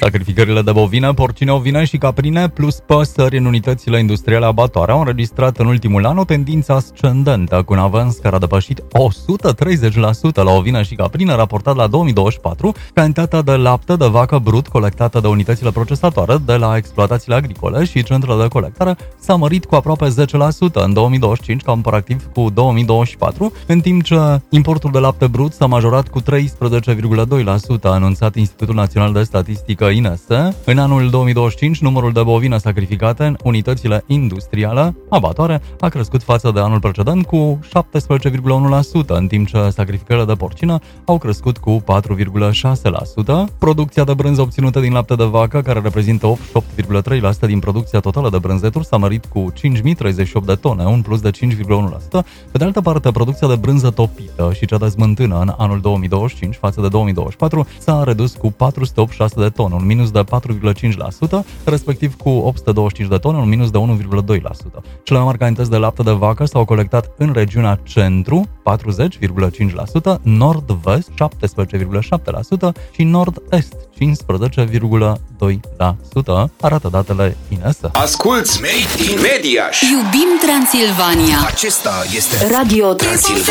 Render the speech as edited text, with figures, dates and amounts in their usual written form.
Sacrificările de bovine, porcine, ovine și caprine plus păsări în unitățile industriale abatoare au înregistrat în ultimul an o tendință ascendentă, cu un avans care a depășit 130% la ovine și caprine raportat la 2024, cantitatea de lapte de vacă brut colectată de unitățile procesatoare de la exploatațiile agricole și centrele de colectare s-a mărit cu aproape 10% în 2025 comparativ cu 2024, în timp ce importul de lapte brut s-a majorat cu 13,2%, a anunțat Institutul Național de Statistică INSE. În anul 2025, numărul de bovine sacrificate în unitățile industriale abatoare a crescut față de anul precedent cu 17,1%, în timp ce sacrificările de porcină au crescut cu 4,6%. Producția de brânză obținută din lapte de vacă, care reprezintă 88,3% din producția totală de brânzeturi, s-a mărit cu 5.038 de tone, un plus de 5,1%. Pe de altă parte, producția de brânză topită și cea de smântână în anul 2025 față de 2024 s-a redus cu 486 de tone, un minus de 4,5%, respectiv cu 825 de tone, un minus de 1,2%. Cele mai mari cantități de lapte de vacă s-au colectat în regiunea centru, 40,5%, nord-vest, 17,7% și nord-est, 15,2%, arată datele INSE. Asculți Made in Mediaș. Iubim Transilvania. Acesta este Radio Transilvania.